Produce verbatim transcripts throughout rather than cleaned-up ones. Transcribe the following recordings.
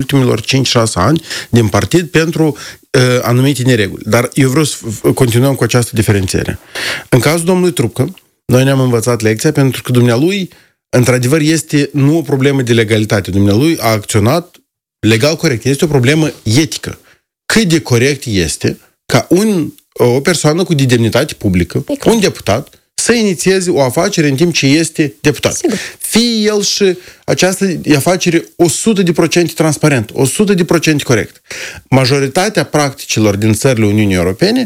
ultimilor cinci șase ani din partid pentru uh, anumite nereguli. Dar eu vreau să continuăm cu această diferențiere. În cazul domnului Trupcă, noi ne-am învățat lecția pentru că dumnealui, într-adevăr, este nu o problemă de legalitate. Dumnealui a acționat legal corect. Este o problemă etică. Cât de corect este ca un, o persoană cu demnitate publică, un deputat, să inițieze o afacere în timp ce este deputat. Sigur. Fie el și această afacere o sută la sută transparent, o sută la sută corect. Majoritatea practicilor din țările Uniunii Europene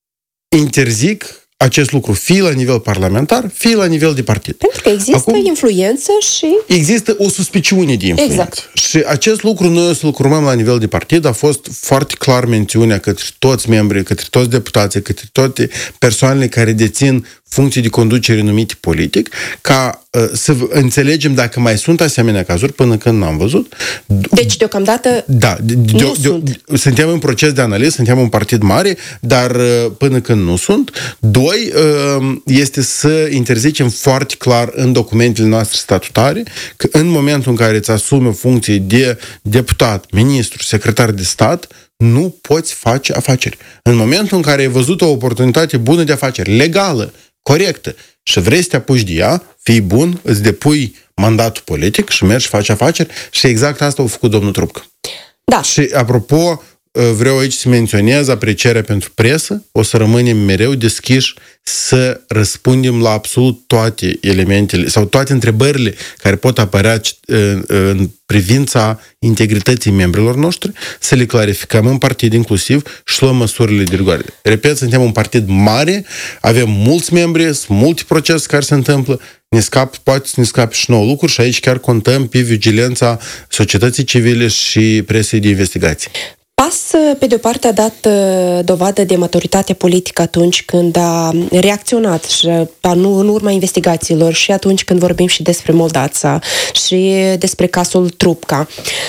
interzic acest lucru fie la nivel parlamentar, fie la nivel de partid. Pentru că există Acum, influență și... Există o suspiciune de influență. Exact. Și acest lucru noi o să-l urmăm la nivel de partid. A fost foarte clar mențiunea către toți membrii, către toți deputații, către toate persoanele care dețin funcții de conducere numite politic, ca uh, să înțelegem dacă mai sunt asemenea cazuri, până când n-am văzut. Deci, deocamdată, da, de, de, nu de, sunt. De, suntem în proces de analiză, suntem un partid mare, dar uh, până când nu sunt. Doi, uh, este să interzicem foarte clar în documentele noastre statutare că în momentul în care îți asumi o funcție de deputat, ministru, secretar de stat, nu poți face afaceri. În momentul în care ai văzut o oportunitate bună de afaceri, legală, corectă, și vrei să te apuci de ea, fii bun, îți depui mandatul politic și mergi și faci afaceri și exact asta a făcut domnul Trupcă. Da. Și apropo, vreau aici să menționez aprecierea pentru presă, o să rămânem mereu deschiși să răspundem la absolut toate elementele sau toate întrebările care pot apărea în privința integrității membrilor noștri, să le clarificăm în partid inclusiv și luăm măsurile de rigoare. Repet, suntem un partid mare, avem mulți membri, sunt multe procese care se întâmplă, ne scap, poate să ne scape și nouă lucruri și aici chiar contăm pe vigilența societății civile și presei de investigații. P A S, pe de-o parte, a dat dovadă de maturitate politică atunci când a reacționat și nu în urma investigațiilor și atunci când vorbim și despre Moldața și despre cazul Trupca.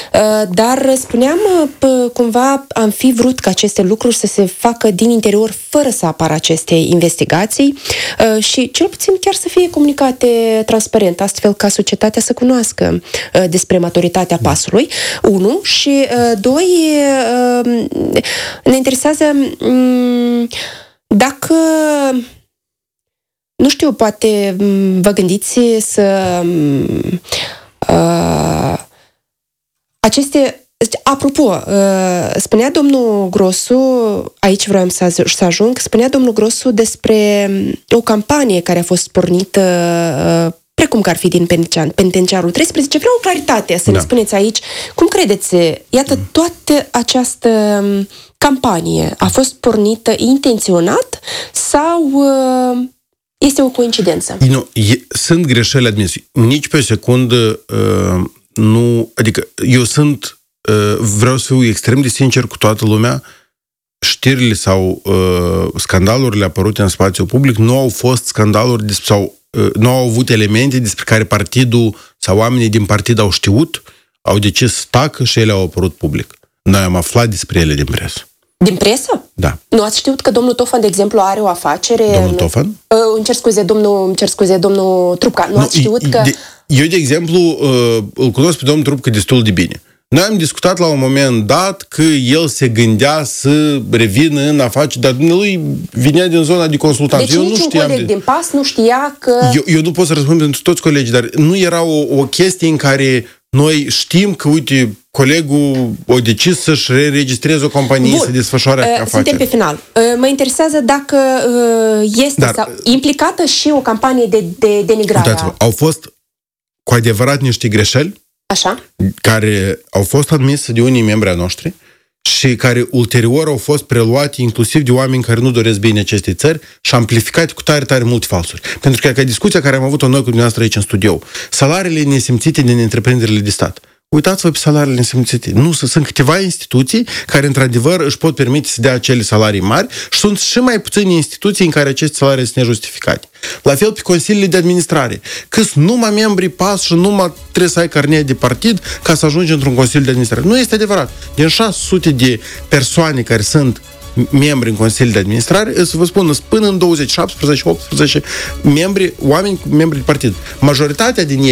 Dar spuneam, cumva am fi vrut ca aceste lucruri să se facă din interior fără să apară aceste investigații și cel puțin chiar să fie comunicate transparent, astfel ca societatea să cunoască despre maturitatea P A S-ului, unu, și doi, ne interesează dacă, nu știu, poate vă gândiți să uh, aceste, apropo, uh, spunea domnul Grosu, aici vreau să, să ajung, spunea domnul Grosu despre o campanie care a fost pornită uh, precum că ar fi din penitenciarul treisprezece. Vreau o claritate să da. ne spuneți aici. Cum credeți? Iată, toată această campanie a fost pornită intenționat sau este o coincidență? Nu, e, sunt greșeli administrative. Nici pe o secundă uh, nu... Adică eu sunt... Uh, vreau să fiu extrem de sincer cu toată lumea. Știrile sau uh, scandalurile apărute în spațiu public nu au fost scandaluri de, sau nu au avut elemente despre care partidul sau oamenii din partid au știut, au decis să tacă și ele au apărut public. Noi am aflat despre ele din presă. Din presă? Da. Nu ați știut că domnul Tofan, de exemplu, are o afacere... Domnul în... Tofan? Uh, îmi cer scuze, domnul, îmi cer scuze, domnul Trupca. Nu, nu ați știut că... De, eu, de exemplu, uh, îl cunosc pe domnul Trupca destul de bine. Noi am discutat la un moment dat că el se gândea să revină în afaceri, dar lui vinea din zona de consultant. Deci eu niciun nu știam coleg de... din P A S nu știa că... Eu, eu nu pot să răspund pentru toți colegii, dar nu era o, o chestie în care noi știm că, uite, colegul a decis să-și reregistreze o companie, Bun. să desfășoare afaceri. Suntem pe final. Mă interesează dacă este dar, sau implicată și o campanie de, de denigrare. Uitați-vă, au fost cu adevărat niște greșeli Așa. care au fost admise de unii membri ai noștri și care ulterior au fost preluate inclusiv de oameni care nu doresc bine acestei țări și amplificate cu tare, tare multe falsuri. Pentru că, ca discuția care am avut-o noi cu dumneavoastră aici în studio, salariile nesimțite din întreprinderile de stat. Uitați-vă pe salariile nesimțite. Nu, sunt câteva instituții care, într-adevăr, își pot permite să dea acele salarii mari și sunt și mai puține instituții în care aceste salarii sunt nejustificate. La fel pe consiliile de administrare. Că sunt numai membrii P A S și numai trebuie să ai carnet de partid ca să ajungi într-un consiliu de administrare. Nu este adevărat. Din șase sute de persoane care sunt membri în consiliul de administrare, să vă spun, până în douăzeci, șaptesprezece, optsprezece membri, oameni membri de partid. Majoritatea din ei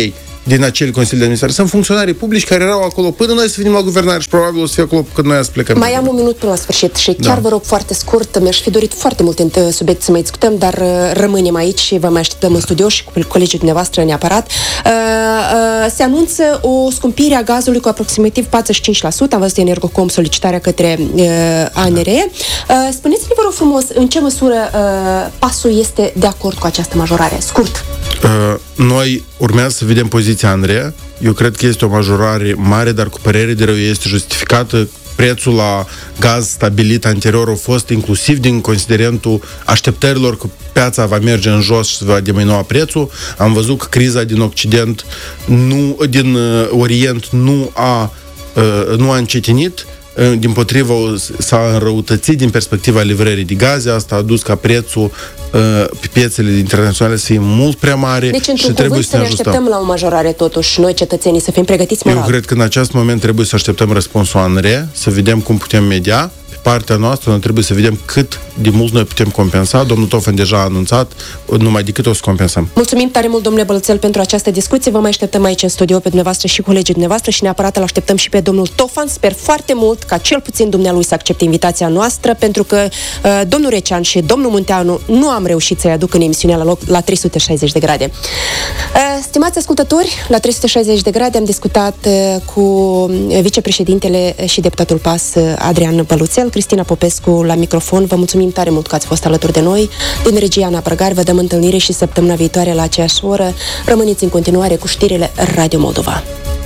din acel Consiliu de Administrație. Sunt funcționarii publici care erau acolo până noi să venim la guvernare și probabil o să fie acolo când noi să plecăm. Mai am un minut până la sfârșit și chiar da. vă rog foarte scurt, mi-aș fi dorit foarte mult în subiect să mai discutăm, dar rămânem aici și vă mai așteptăm da. în studio și cu colegii dumneavoastră neapărat. Se anunță o scumpire a gazului cu aproximativ patruzeci și cinci la sută. Am văzut Energocom solicitarea către A N R E. Spuneți-ne, vă rog frumos, în ce măsură pasul este de acord cu această majorare? Scurt. Noi urmează să vedem poziția A N R E. Eu cred că este o majorare mare, dar cu părere de rău este justificată. Prețul la gaz stabilit anterior a fost inclusiv din considerentul așteptărilor că piața va merge în jos și se va diminua prețul. Am văzut că criza din Occident, nu, din Orient nu a, nu a încetinit, dimpotrivă s-a înrăutățit din perspectiva livrării de gaze. Asta a dus ca prețul pe piețele internaționale să fie mult prea mare. Deci, și trebuie să ne așteptăm la o majorare totuși, noi cetățenii, să fim pregătiți moral. Eu cred că în acest moment trebuie să așteptăm răspunsul A N R E, să vedem cum putem media. Pe partea noastră noi trebuie să vedem cât de mult noi putem compensa. Domnul Tofan deja a anunțat numai de cât o să compensăm. Mulțumim tare mult, domnule Bălțel, pentru această discuție. Vă mai așteptăm aici în studio pe dumneavoastră și colegii dumneavoastră și neapărat îl așteptăm și pe domnul Tofan. Sper foarte mult ca cel puțin dumnealui să accepte invitația noastră, pentru că uh, domnul Recean și domnul Munteanu nu am reușit să-i aduc în emisiunea la loc la trei sute șaizeci de grade. Uh, stimați ascultători, la trei sute șaizeci de grade am discutat uh, cu vicepreședintele și deputatul P A S Adrian Băluțel, Cristina Popescu la microfon. Vă mulțumim tare mult că ați fost alături de noi. Din regia Ana Brăgar, vă dăm întâlnire și săptămâna viitoare la aceeași oră. Rămâneți în continuare cu știrile Radio Moldova.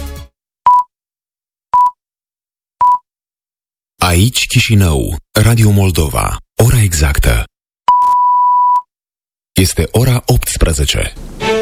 Aici Chișinău, Radio Moldova. Ora exactă este ora optsprezece.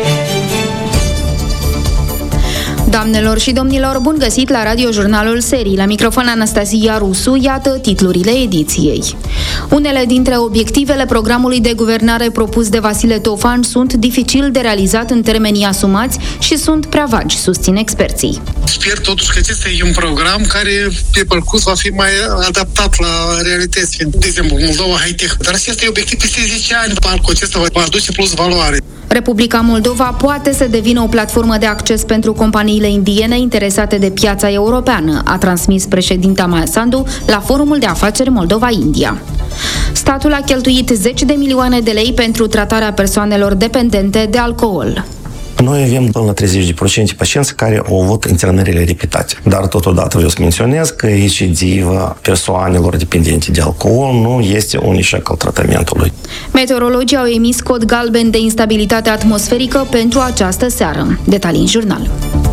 Doamnelor și domnilor, bun găsit la Radio Jurnalul Serii. La microfon Anastasia Rusu, iată titlurile ediției. Unele dintre obiectivele programului de guvernare propus de Vasile Tofan sunt dificil de realizat în termenii asumați și sunt prea vagi, susțin experții. Sper totuși că acesta e un program care pe parcurs va fi mai adaptat la realități. De exemplu, Moldova High-Tech. Dar acesta e obiectiv peste zece ani. Parcul acesta va aduce plus valoare. Republica Moldova poate să devină o platformă de acces pentru companiile indiene interesate de piața europeană, a transmis președinta Maia Sandu la Forumul de Afaceri Moldova-India. Statul a cheltuit zece de milioane de lei pentru tratarea persoanelor dependente de alcool. Noi avem până la treizeci la sută pacienți care au avut internarile repetate. Dar totodată vreau să menționez că recidivă persoanelor dependente de alcool nu este un eșec al tratamentului. Meteorologii au emis cod galben de instabilitate atmosferică pentru această seară. Detalii în jurnal.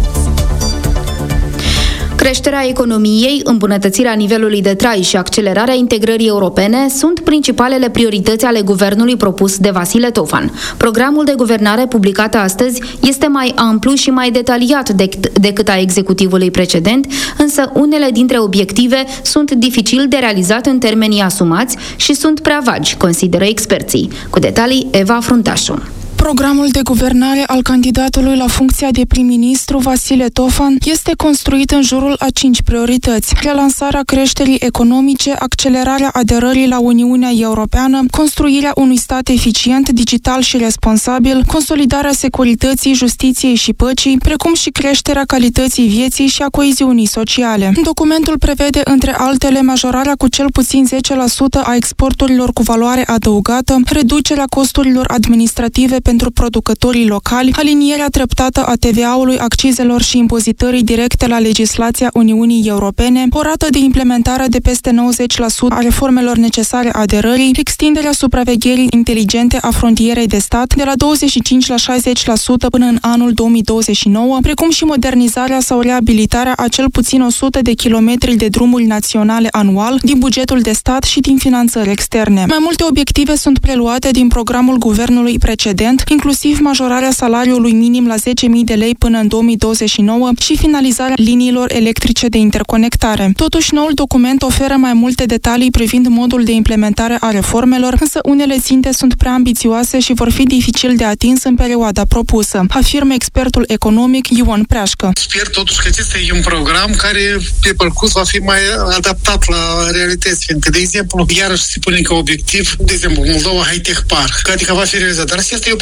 Creșterea economiei, îmbunătățirea nivelului de trai și accelerarea integrării europene sunt principalele priorități ale guvernului propus de Vasile Tofan. Programul de guvernare publicat astăzi este mai amplu și mai detaliat decât a executivului precedent, însă unele dintre obiective sunt dificil de realizat în termenii asumați și sunt prea vagi, consideră experții. Cu detalii, Eva Fruntașu. Programul de guvernare al candidatului la funcția de prim-ministru Vasile Tofan este construit în jurul a cinci priorități: relansarea creșterii economice, accelerarea aderării la Uniunea Europeană, construirea unui stat eficient, digital și responsabil, consolidarea securității, justiției și păcii, precum și creșterea calității vieții și a coeziunii sociale. Documentul prevede, între altele, majorarea cu cel puțin zece la sută a exporturilor cu valoare adăugată, reducerea costurilor administrative pentru producătorii locali, alinierea treptată a T V A-ului, accizelor și impozitării directe la legislația Uniunii Europene, o rată de implementare de peste nouăzeci la sută a reformelor necesare aderării, extinderea supravegherii inteligente a frontierei de stat de la douăzeci și cinci la șaizeci la sută până în anul două mii douăzeci și nouă, precum și modernizarea sau reabilitarea a cel puțin o sută de kilometri de drumuri naționale anual din bugetul de stat și din finanțări externe. Mai multe obiective sunt preluate din programul guvernului precedent, inclusiv majorarea salariului minim la zece mii de lei până în două mii douăzeci și nouă și finalizarea liniilor electrice de interconectare. Totuși, noul document oferă mai multe detalii privind modul de implementare a reformelor, însă unele ținte sunt prea ambițioase și vor fi dificil de atins în perioada propusă, afirmă expertul economic Ion Preașcă. Sper totuși că acesta e un program care pe parcurs va fi mai adaptat la realități, fiindcă, de exemplu, iarăși se pune ca obiectiv, de exemplu, Moldova High-Tech Park, adică va fi realizat, dar acesta e obiectiv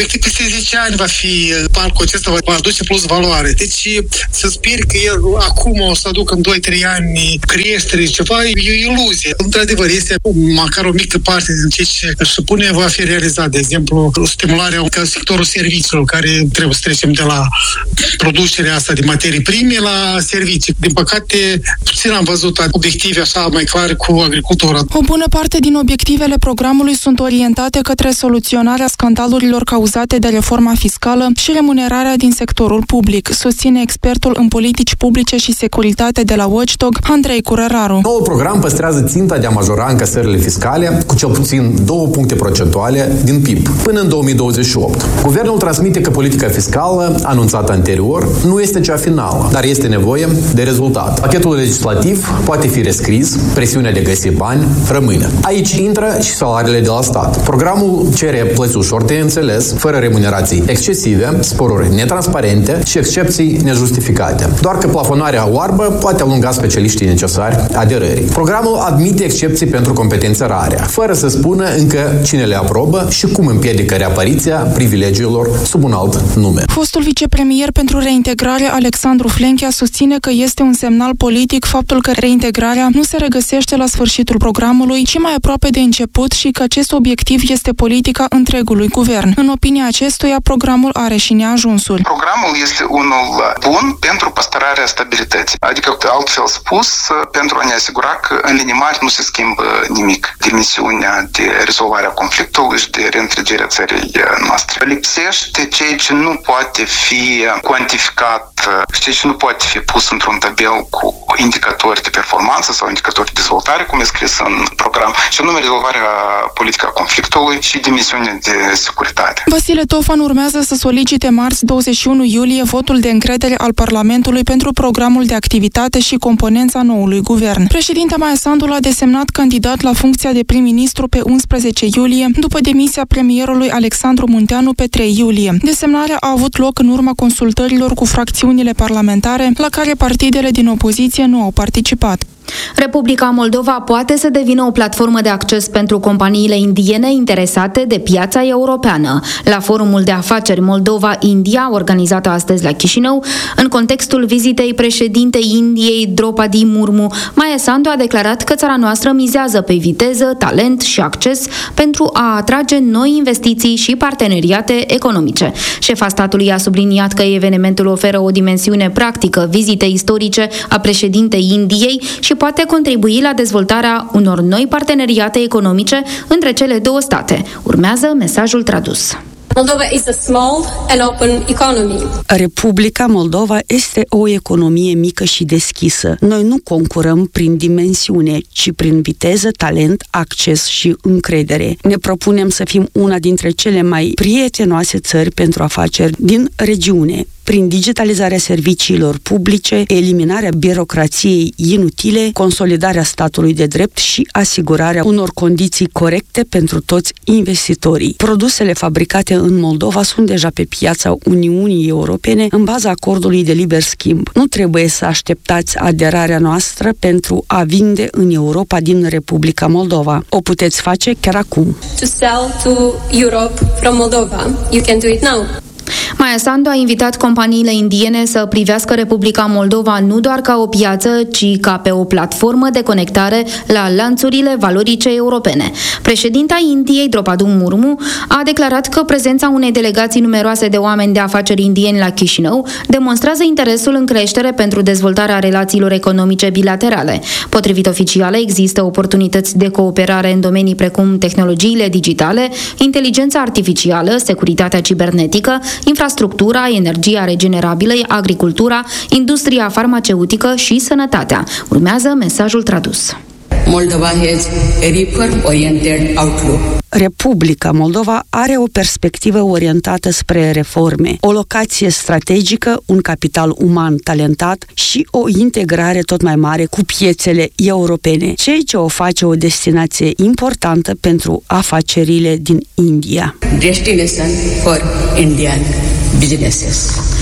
obiectiv peste zece ani va fi parcul acesta, va aduce plus valoare. Deci să sper că el acum o să aducă în doi trei ani creștere ceva, e o iluzie. Într-adevăr, este măcar o mică parte din ce ce își pune va fi realizat. De exemplu, stimularea ca sectorul serviciilor, care trebuie să trecem de la producerea asta de materii prime la servicii. Din păcate, puțin am văzut obiective așa mai clare cu agricultura. O bună parte din obiectivele programului sunt orientate către soluționarea scandalurilor cauzate de reforma fiscală și remunerarea din sectorul public, susține expertul în politici publice și securitate de la Watchdog, Andrei Curăraru. Noul program păstrează ținta de a majora încasările fiscale cu cel puțin două puncte procentuale din P I B până în două mii douăzeci și opt. Guvernul transmite că politica fiscală anunțată anterior nu este cea finală, dar este nevoie de rezultat. Pachetul legislativ poate fi rescris, presiunea de găsi bani rămâne. Aici intră și salariile de la stat. Programul cere plăți ușor de înțeles, fără remunerații excesive, sporuri netransparente și excepții nejustificate. Doar că plafonarea oarbă poate alunga specialiștii necesari aderării. Programul admite excepții pentru competențe rare, fără să spună încă cine le aprobă și cum împiedică reapariția privilegiilor sub un alt nume. Fostul vicepremier pentru reintegrare, Alexandru Flenchea, susține că este un semnal politic faptul că reintegrarea nu se regăsește la sfârșitul programului, ci mai aproape de început și că acest obiectiv este politica întregului guvern. În opinia acestuia, programul are și neajunsuri. Programul este unul bun pentru păstrarea stabilității. Adică, altfel spus, pentru a ne asigura că în linii mari nu se schimbă nimic. Dimensiunea de rezolvare a conflictului și de reîntregirea țării noastre. Lipsește ceea ce nu poate fi cuantificat, ceea ce nu poate fi pus într-un tabel cu indicatori de performanță sau indicatori de dezvoltare, cum e scris în program, și anume rezolvarea politică a conflictului și dimensiunea de securitate. Vasile Tofan urmează să solicite marți douăzeci și unu iulie votul de încredere al Parlamentului pentru programul de activitate și componența noului guvern. Președinta Maia Sandu l-a desemnat candidat la funcția de prim-ministru pe unsprezece iulie, după demisia premierului Alexandru Munteanu pe trei iulie. Desemnarea a avut loc în urma consultărilor cu fracțiunile parlamentare, la care partidele din opoziție nu au participat. Republica Moldova poate să devină o platformă de acces pentru companiile indiene interesate de piața europeană. La forumul de afaceri Moldova-India, organizată astăzi la Chișinău, în contextul vizitei președintei Indiei Draupadi Murmu, Maia Sandu a declarat că țara noastră mizează pe viteză, talent și acces pentru a atrage noi investiții și parteneriate economice. Șefa statului a subliniat că evenimentul oferă o dimensiune practică vizitei istorice a președintei Indiei și poate contribui la dezvoltarea unor noi parteneriate economice între cele două state. Urmează mesajul tradus. Moldova is a small and open economy. Republica Moldova este o economie mică și deschisă. Noi nu concurăm prin dimensiune, ci prin viteză, talent, acces și încredere. Ne propunem să fim una dintre cele mai prietenoase țări pentru afaceri din regiune, prin digitalizarea serviciilor publice, eliminarea birocrației inutile, consolidarea statului de drept și asigurarea unor condiții corecte pentru toți investitorii. Produsele fabricate în Moldova sunt deja pe piața Uniunii Europene în baza acordului de liber schimb. Nu trebuie să așteptați aderarea noastră pentru a vinde în Europa din Republica Moldova. O puteți face chiar acum. To sell to Europe from Moldova, you can do it now. Maia Sandu a invitat companiile indiene să privească Republica Moldova nu doar ca o piață, ci ca pe o platformă de conectare la lanțurile valorice europene. Președinta Indiei, Draupadi Murmu, a declarat că prezența unei delegații numeroase de oameni de afaceri indieni la Chișinău demonstrează interesul în creștere pentru dezvoltarea relațiilor economice bilaterale. Potrivit oficiale, există oportunități de cooperare în domenii precum tehnologiile digitale, inteligența artificială, securitatea cibernetică, infrastructura, energia regenerabilă, agricultura, industria farmaceutică și sănătatea. Urmează mesajul tradus. Moldova has a reform-oriented outlook. Republica Moldova are o perspectivă orientată spre reforme, o locație strategică, un capital uman talentat și o integrare tot mai mare cu piețele europene, ceea ce o face o destinație importantă pentru afacerile din India. Destination for Indian businesses.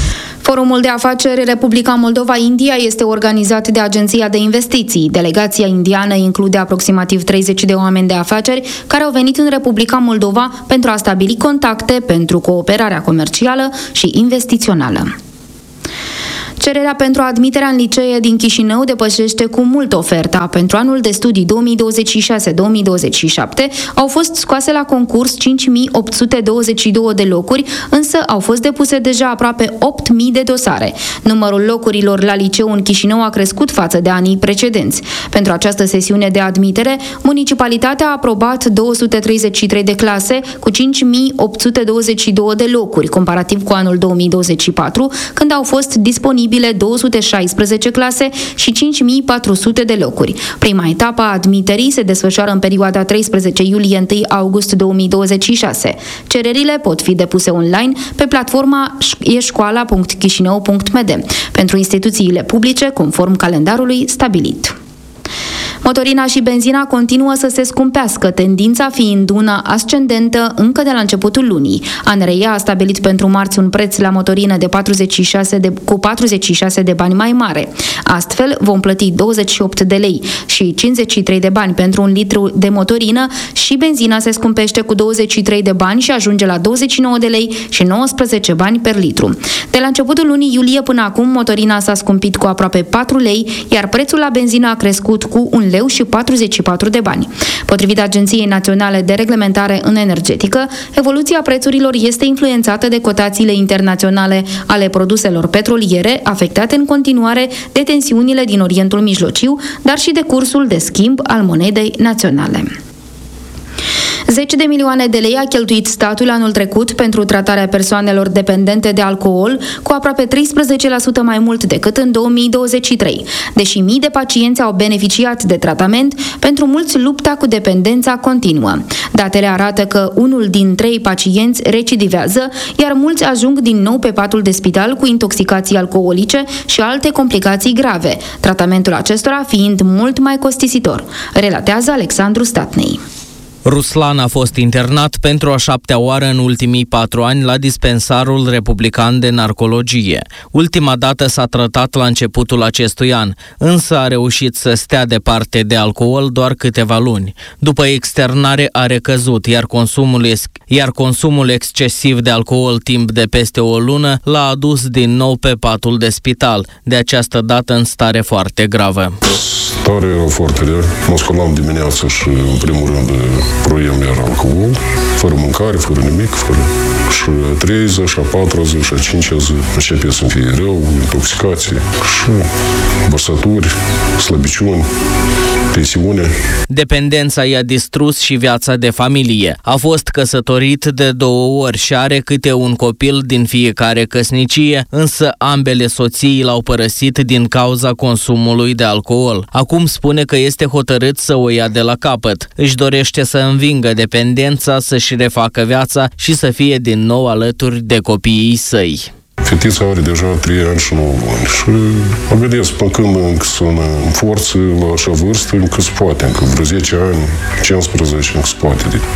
Forumul de afaceri Republica Moldova-India este organizat de Agenția de Investiții. Delegația indiană include aproximativ treizeci de oameni de afaceri care au venit în Republica Moldova pentru a stabili contacte pentru cooperarea comercială și investițională. Cererea pentru admiterea în licee din Chișinău depășește cu mult oferta. Pentru anul de studii două mii douăzeci și șase două mii douăzeci și șapte au fost scoase la concurs cinci mii opt sute douăzeci și două de locuri, însă au fost depuse deja aproape opt mii de dosare. Numărul locurilor la liceu în Chișinău a crescut față de anii precedenți. Pentru această sesiune de admitere, municipalitatea a aprobat două sute treizeci și trei de clase cu cinci mii opt sute douăzeci și două de locuri, comparativ cu anul două mii douăzeci și patru, când au fost disponibile două sute șaisprezece clase și cinci mii patru sute de locuri. Prima etapă a admiterii se desfășoară în perioada treisprezece iulie - unu august două mii douăzeci și șase. Cererile pot fi depuse online pe platforma e școala punct chișinău punct m d pentru instituțiile publice, conform calendarului stabilit. Motorina și benzina continuă să se scumpească, tendința fiind una ascendentă încă de la începutul lunii. A N R I a stabilit pentru marți un preț la motorină de patruzeci și șase de, cu patruzeci și șase de bani mai mare. Astfel, vom plăti douăzeci și opt de lei și cincizeci și trei de bani pentru un litru de motorină și benzina se scumpește cu douăzeci și trei de bani și ajunge la douăzeci și nouă de lei și nouăsprezece bani per litru. De la începutul lunii iulie până acum, motorina s-a scumpit cu aproape patru lei, iar prețul la benzină a crescut cu un leu și patruzeci și patru de bani. Potrivit Agenției Naționale de Reglementare în Energetică, evoluția prețurilor este influențată de cotațiile internaționale ale produselor petroliere, afectate în continuare de tensiunile din Orientul Mijlociu, dar și de cursul de schimb al monedei naționale. Zeci de milioane de lei a cheltuit statul anul trecut pentru tratarea persoanelor dependente de alcool, cu aproape treisprezece la sută mai mult decât în două mii douăzeci și trei. Deși mii de pacienți au beneficiat de tratament, pentru mulți lupta cu dependența continuă. Datele arată că unul din trei pacienți recidivează, iar mulți ajung din nou pe patul de spital cu intoxicații alcoolice și alte complicații grave, tratamentul acestora fiind mult mai costisitor, relatează Alexandru Statnei. Ruslan a fost internat pentru a șaptea oară în ultimii patru ani la dispensarul republican de narcologie. Ultima dată s-a tratat la începutul acestui an, însă a reușit să stea departe de alcool doar câteva luni. După externare a recăzut, iar consumul, iar consumul excesiv de alcool timp de peste o lună l-a adus din nou pe patul de spital, de această dată în stare foarte gravă. Starea era foarte rea. Mă sculam dimineața și, în primul rând, proiam iar alcool, fără mâncare, fără nimic, fără... Și a treia zi, și a patra zi, și a cincea zi începe să-mi fie rău, intoxicație și vărsături, slăbiciuni, tensiune. Dependența i-a distrus și viața de familie. A fost căsătorit de două ori și are câte un copil din fiecare căsnicie, însă ambele soții l-au părăsit din cauza consumului de alcool. Acum spune că este hotărât să o ia de la capăt. Își dorește să învingă dependența, să-și refacă viața și să fie din nou alături de copiii săi. Fetița are deja trei ani și nouă luni și mă gândesc până când încă sunt în forță la așa vârstă, încă se poate, încă vreo zece ani, cincisprezece, încă se poate. De...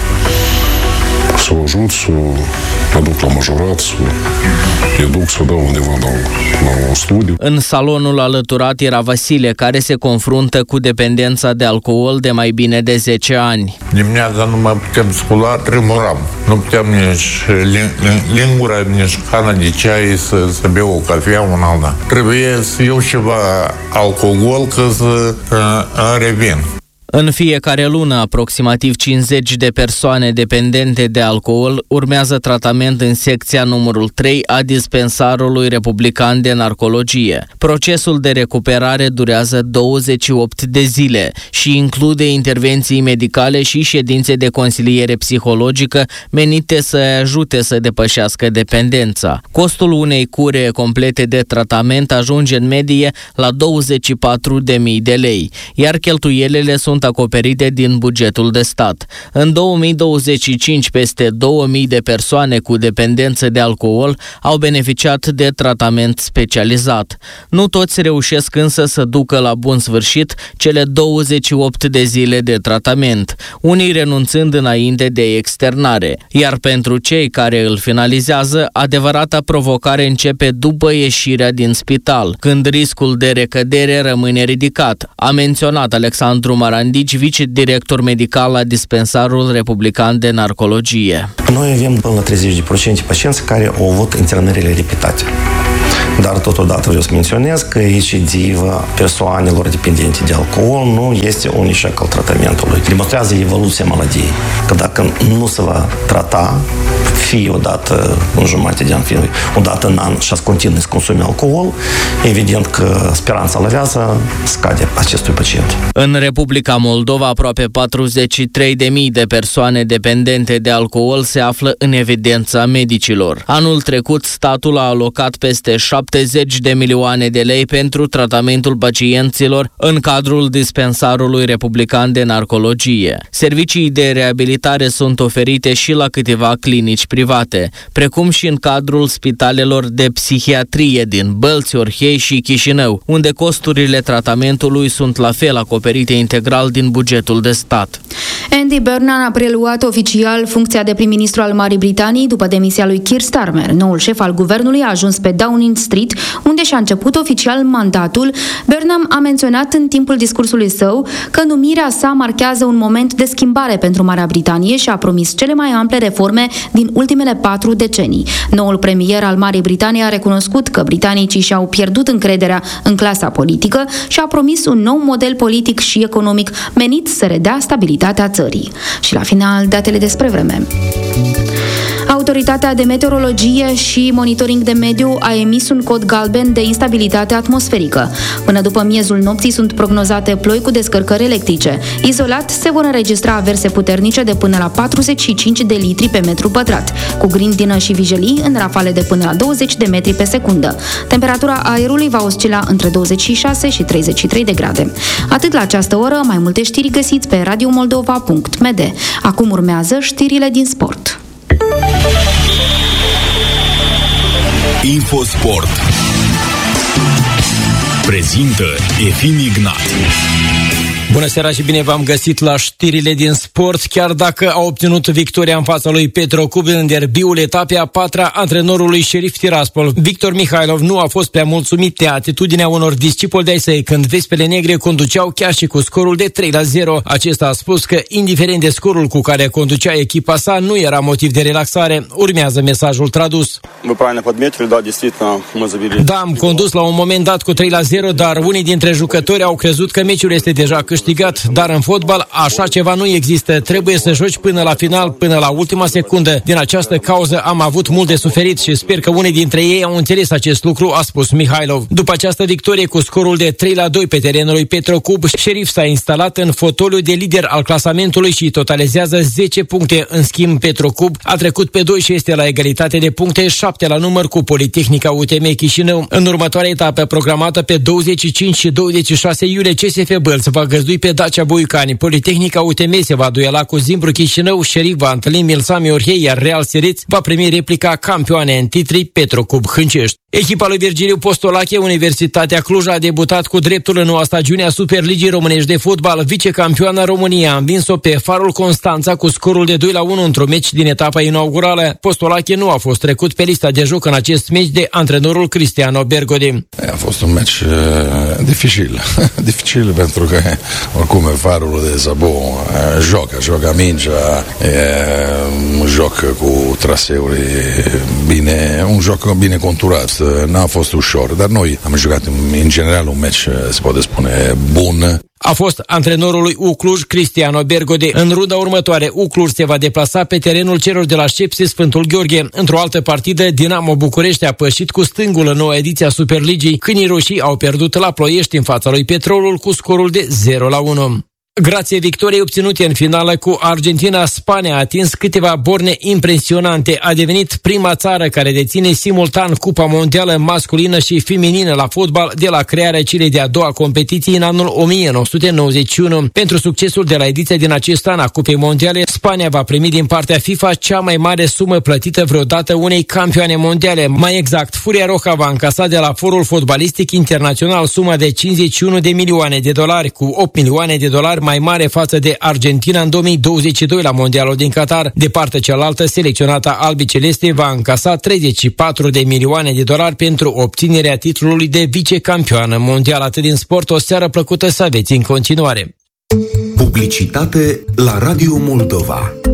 Să o ajut, să o aduc la majorat, să o educ, să o dau undeva la, la un studiu. În salonul alăturat era Vasile, care se confruntă cu dependența de alcool de mai bine de zece ani. Dimineața nu mai puteam scula, tremuram. Nu puteam nici lingura, nici cana de ceai să, să beau o cafea, un alta. Trebuie să iau ceva alcool ca să uh, revin. În fiecare lună, aproximativ cincizeci de persoane dependente de alcool urmează tratament în secția numărul trei a dispensarului republican de narcologie. Procesul de recuperare durează douăzeci și opt de zile și include intervenții medicale și ședințe de consiliere psihologică menite să ajute să depășească dependența. Costul unei cure complete de tratament ajunge în medie la douăzeci și patru de mii de lei, iar cheltuielile sunt sunt acoperite din bugetul de stat. În două mii douăzeci și cinci, peste două mii de persoane cu dependență de alcool au beneficiat de tratament specializat. Nu toți reușesc însă să ducă la bun sfârșit cele douăzeci și opt de zile de tratament, unii renunțând înainte de externare, iar pentru cei care îl finalizează, adevărata provocare începe după ieșirea din spital, când riscul de recădere rămâne ridicat, a menționat Alexandru Marandici, vicedirector medical la Dispensarul Republican de Narcologie. Noi avem până la treizeci la sută pacienți care au avut internările repetate. Dar totodată vreau să menționez că recidivă persoanelor dependente de alcool nu este un eșec al tratamentului. Demonstrează evoluția maladiei. Că dacă nu se va trata, fie odată în jumătate de an, fie odată în an și să continui să consume alcool, evident că speranța la viață scade acestui pacient. În Republica Moldova, aproape patruzeci și trei de mii de persoane dependente de alcool se află în evidența medicilor. Anul trecut, statul a alocat peste șaptezeci de milioane de lei pentru tratamentul pacienților în cadrul Dispensarului Republican de Narcologie. Servicii de reabilitare sunt oferite și la câteva clinici private, precum și în cadrul spitalelor de psihiatrie din Bălți, Orhei și Chișinău, unde costurile tratamentului sunt la fel acoperite integral din bugetul de stat. Andy Burnham a preluat oficial funcția de prim-ministru al Marii Britanii după demisia lui Keir Starmer. Noul șef al guvernului a ajuns pe Downing Street, unde și-a început oficial mandatul. Burnham a menționat în timpul discursului său că numirea sa marchează un moment de schimbare pentru Marea Britanie și a promis cele mai ample reforme din ultimele patru decenii. Noul premier al Marii Britanii a recunoscut că britanicii și-au pierdut încrederea în clasa politică și a promis un nou model politic și economic menit să redea stabilitatea țării. Și la final, datele despre vreme. Autoritatea de Meteorologie și Monitoring de Mediu a emis un cod galben de instabilitate atmosferică. Până după miezul nopții sunt prognozate ploi cu descărcări electrice. Izolat se vor înregistra averse puternice de până la patruzeci și cinci de litri pe metru pătrat, cu grindină și vijelii în rafale de până la douăzeci de metri pe secundă. Temperatura aerului va oscila între douăzeci și șase și treizeci și trei de grade. Atât la această oră, mai multe știri găsiți pe radio moldova punct m d. Acum urmează știrile din sport. Infosport prezintă Efim Ignat. Bună seara și bine v-am găsit la știrile din sport. Chiar dacă a obținut victoria în fața lui Petrocub în derbiul etapei a patra antrenorului Șerif Tiraspol, Victor Mihailov nu a fost prea mulțumit de atitudinea unor discipoli de-ai săi când Vespele Negre conduceau chiar și cu scorul de trei la zero. Acesta a spus că, indiferent de scorul cu care conducea echipa sa, nu era motiv de relaxare. Urmează mesajul tradus. Da, am condus la un moment dat cu trei la zero, dar unii dintre jucători au crezut că meciul este deja câștigat. Dar în fotbal așa ceva nu există. Trebuie să joci până la final, până la ultima secundă. Din această cauză am avut mult de suferit și sper că unii dintre ei au înțeles acest lucru, a spus Mihailov. După această victorie cu scorul de trei la doi pe terenul lui Petrocub, Șerif s-a instalat în fotoliu de lider al clasamentului și totalizează zece puncte. În schimb, Petrocub a trecut pe doi și este la egalitate de puncte, șapte la număr cu Politehnica U T M Chișinău. În următoarea etapă programată pe douăzeci și cinci și douăzeci și șase iulie, C S F Bălți va găzdui pe Dacia Boiucani. Politehnica U T M se va duela cu Zimbru Chișinău, Șerif va întâlni Milsami Orhei, iar Real Sireț va primi replica campioane în titri Petrocub Hâncești. Echipa lui Virgiliu Postolache, Universitatea Cluj, a debutat cu dreptul în noua stagiune a Superligii Românești de Fotbal. Vicecampioana România a învins-o pe Farul Constanța cu scorul de doi la unu într-un meci din etapa inaugurală. Postolache nu a fost trecut pe lista de joc în acest meci de antrenorul Cristiano Bergodi. A fost un meci uh, dificil, dificil pentru că oricum Farul de Zabo uh, joacă, joacă mingea, uh, un joc cu traseuri bine, un joc bine conturat. N-a fost ușor, dar noi am jucat în general un meci, se poate spune, bun. A fost antrenorul lui U Cluj, Cristiano Bergodi. În runda următoare, U Cluj se va deplasa pe terenul celor de la Șepse Sfântul Gheorghe. Într-o altă partidă, Dinamo București a pășit cu stângul în noua ediție a Superligii. Câinii roșii au pierdut la Ploiești în fața lui Petrolul cu scorul de zero la unu. Grație victoriei obținute în finală cu Argentina, Spania a atins câteva borne impresionante. A devenit prima țară care deține simultan Cupa Mondială masculină și feminină la fotbal de la crearea celei de-a doua competiții în anul o mie nouă sute nouăzeci și unu. Pentru succesul de la ediția din acest an a Cupei Mondiale, Spania va primi din partea FIFA cea mai mare sumă plătită vreodată unei campioane mondiale. Mai exact, Furia Roja va încasa de la Forul Fotbalistic Internațional suma de cincizeci și unu de milioane de dolari, cu opt milioane de dolari mai mare față de Argentina în două mii douăzeci și doi la Mondialul din Qatar. De partea cealaltă, selecționata albiceleste va încasa treizeci și patru de milioane de dolari pentru obținerea titlului de vicecampioană mondială. Atât din sport, o seară plăcută să aveți în continuare. Publicitate la Radio Moldova.